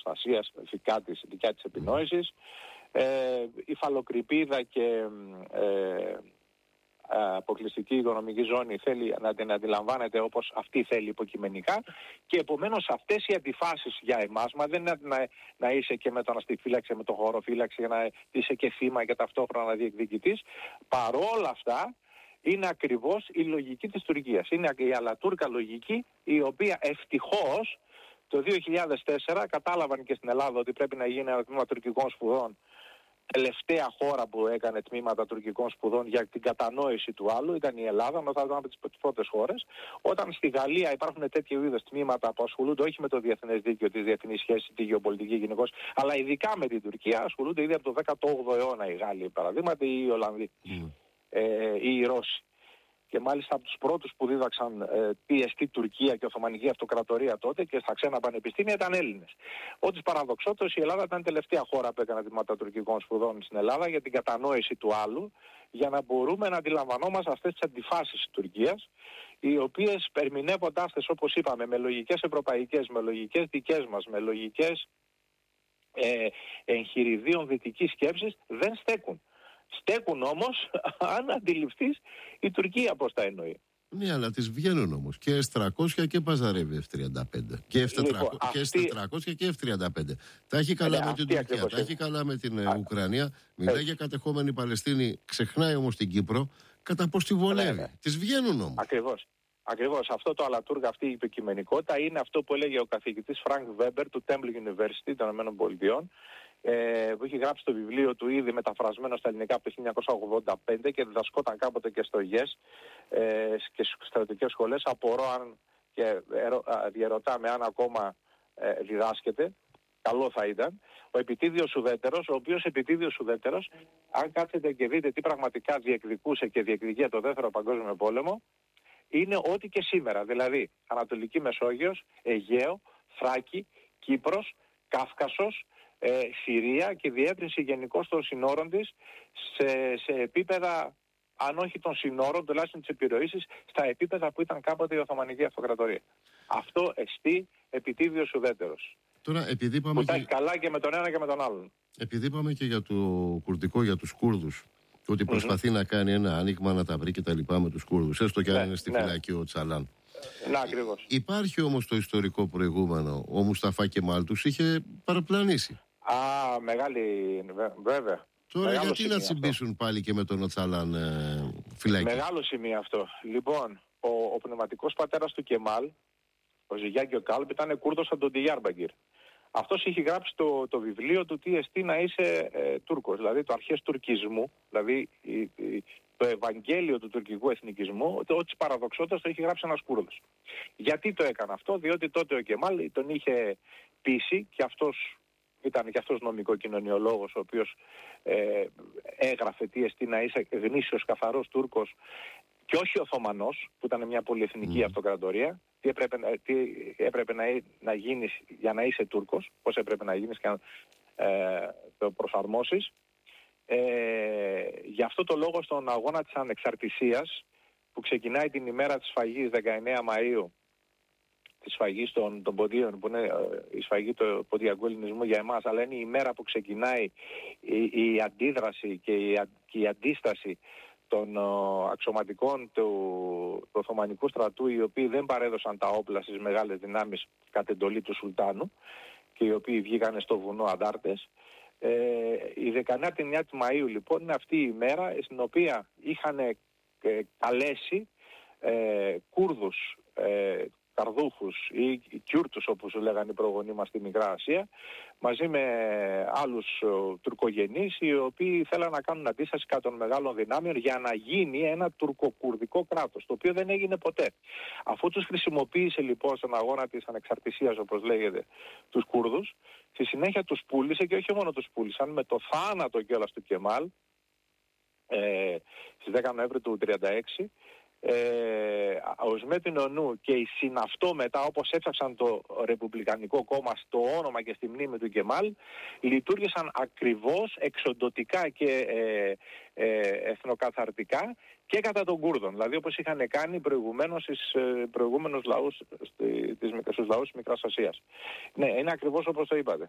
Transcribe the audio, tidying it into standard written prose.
προστασίας, δικιά της επινόησης, υφαλοκρηπίδα και αποκλειστική οικονομική ζώνη θέλει να την αντιλαμβάνεται όπως αυτή θέλει υποκειμενικά, και επομένως αυτές οι αντιφάσεις για εμάς, μα δεν είναι να είσαι και με τον αστιφύλαξη, με τον χωροφύλαξη, να είσαι και θύμα και ταυτόχρονα διεκδικητής. Παρόλα αυτά είναι ακριβώς η λογική της Τουρκίας. Είναι η αλατούρκα λογική, η οποία ευτυχώς το 2004 κατάλαβαν και στην Ελλάδα ότι πρέπει να γίνει ένα τμήμα τουρκικών σπουδών. Τελευταία χώρα που έκανε τμήματα τουρκικών σπουδών για την κατανόηση του άλλου ήταν η Ελλάδα, μετά ήταν από τις πρώτες χώρες. Όταν στη Γαλλία υπάρχουν τέτοιου είδους τμήματα που ασχολούνται όχι με το διεθνές δίκαιο, τη διεθνή σχέση, τη γεωπολιτική γενικώς, αλλά ειδικά με την Τουρκία, ασχολούνται ήδη από το 18ο αιώνα οι Γάλλοι, παραδείγματι, ή οι Ολλανδοί, ή οι Ρώσοι. Και μάλιστα από τους πρώτους που δίδαξαν τι εστί Τουρκία και Οθωμανική Αυτοκρατορία τότε και στα ξένα πανεπιστήμια ήταν Έλληνες. Ό,τι παραδοξότερος, η Ελλάδα ήταν η τελευταία χώρα που έκανε τμήματα τουρκικών σπουδών στην Ελλάδα για την κατανόηση του άλλου, για να μπορούμε να αντιλαμβανόμαστε αυτές τις αντιφάσεις της Τουρκίας, οι οποίες ερμηνεύοντάς τις, όπως είπαμε, με λογικές ευρωπαϊκές, με λογικές δικές μας, με λογικές εγχειριδίων δυτικής σκέψης, δεν στέκουν. Στέκουν όμως αν αντιληφθείς η Τουρκία πώς τα εννοεί. Ναι, αλλά τις βγαίνουν όμως και S300 και παζαρεύει F-35 και S400 και F-35. Τα έχει καλά με την Τουρκία, τα έχει καλά με την Ουκρανία. Μιλάει για κατεχόμενη Παλαιστίνη, ξεχνάει όμως την Κύπρο. Κατά πώς τη βολεύει. Τις βγαίνουν όμως. Ακριβώς. Αυτό το αλατούργα, αυτή η υποκειμενικότητα είναι αυτό που έλεγε ο καθηγητής Frank Weber του Temple University των ΗΠΑ, που έχει γράψει το βιβλίο του ήδη μεταφρασμένο στα ελληνικά από το 1985 και διδασκόταν κάποτε και στο ΓΕΣ και στις στρατιωτικές σχολές. Απορώ αν και διαρωτάμε αν ακόμα διδάσκεται. Καλό θα ήταν. Ο Επιτίδιος Ουδέτερος, ο οποίος Επιτίδιος Ουδέτερος, αν κάθετε και δείτε τι πραγματικά διεκδικούσε και διεκδικεί το Δεύτερο Παγκόσμιο Πόλεμο, είναι ό,τι και σήμερα. Δηλαδή Ανατολική Μεσόγειος, Αιγαίο, Θράκη, Κύπρος, Κάφκασος, Συρία και διεύρυνση γενικώς των συνόρων της σε επίπεδα, αν όχι των συνόρων, τουλάχιστον της επιρροής στα επίπεδα που ήταν κάποτε η Οθωμανική Αυτοκρατορία. Αυτό εστί Επιτίδιος Ουδέτερος. Τώρα, επειδή πάμε που τα έχει καλά και με τον ένα και με τον άλλον. Επειδή είπαμε και για το κουρδικό, για τους Κούρδους, ότι προσπαθεί να κάνει ένα άνοιγμα, να τα βρει και τα λοιπά με τους Κούρδους, έστω και αν είναι στη φυλακή ο Τσαλάν. Ναι, ακριβώς. Υπάρχει όμως το ιστορικό προηγούμενο. Ο Μουσταφά Κεμάλ τους είχε παραπλανήσει. Μεγάλη, βέβαια. Τώρα μεγάλο γιατί να τσιμπήσουν πάλι και με τον Οτσαλάν φυλακή. Μεγάλο σημείο αυτό. Λοιπόν, ο πνευματικός πατέρας του Κεμάλ, ο Ζιγιάγκιο Κάλπ, ήταν Κούρδος από τον Ντιγιάρμπαγκυρ. Αυτός είχε γράψει το βιβλίο του τι εστί να είσαι Τούρκος, δηλαδή το αρχές τουρκισμού, δηλαδή το Ευαγγέλιο του τουρκικού εθνικισμού, ό,τι παραδοξότερος το είχε γράψει ένας Κούρδος. Γιατί το έκανε αυτό? Διότι τότε ο Κεμάλ τον είχε πείσει, και αυτός ήταν και αυτός νομικό κοινωνιολόγος, ο οποίος έγραφε τι εστί να είσαι γνήσιος καθαρός Τούρκος και όχι Οθωμανός, που ήταν μια πολυεθνική αυτοκρατορία. Τι έπρεπε να γίνεις για να είσαι Τούρκος, πώς έπρεπε να γίνεις και να το προσαρμόσεις. Γι' αυτό το λόγο στον αγώνα της ανεξαρτησίας, που ξεκινάει την ημέρα της σφαγής 19 Μαΐου, της σφαγής των ποντίων, που είναι η σφαγή του ποντιακού ελληνισμού για εμάς, αλλά είναι η ημέρα που ξεκινάει η αντίδραση και η αντίσταση των αξιωματικών του Οθωμανικού στρατού, οι οποίοι δεν παρέδωσαν τα όπλα στις μεγάλες δυνάμεις κατ' εντολή του Σουλτάνου και οι οποίοι βγήκαν στο βουνό αντάρτες. Η 19η Μαΐου λοιπόν είναι αυτή η ημέρα στην οποία είχαν καλέσει Κούρδους, Καρδούχους ή Κιούρτους, όπως λέγανε οι προγονείς μας στη Μικρά Ασία, μαζί με άλλους τουρκογενείς, οι οποίοι θέλαν να κάνουν αντίσταση κατά των μεγάλων δυνάμεων για να γίνει ένα τουρκοκουρδικό κράτος, το οποίο δεν έγινε ποτέ. Αφού τους χρησιμοποίησε λοιπόν στον αγώνα της ανεξαρτησίας, όπως λέγεται, τους Κούρδους, στη συνέχεια τους πούλησε, και όχι μόνο τους πούλησαν, με το θάνατο κιόλας του Κεμάλ στις 10 Νοέμβρη του 1936, ο Ισμέτιν Ονού και οι συναυτό μετά, όπως έφτιαξαν το Ρεπουμπλικανικό Κόμμα στο όνομα και στη μνήμη του Κεμάλ, λειτουργήσαν ακριβώς εξοντωτικά και εθνοκαθαρτικά και κατά των Κούρδων, δηλαδή όπως είχαν κάνει προηγουμένως στους προηγούμενους λαούς, στους λαούς της Μικράς Ασίας. Ναι, είναι ακριβώς όπως το είπατε.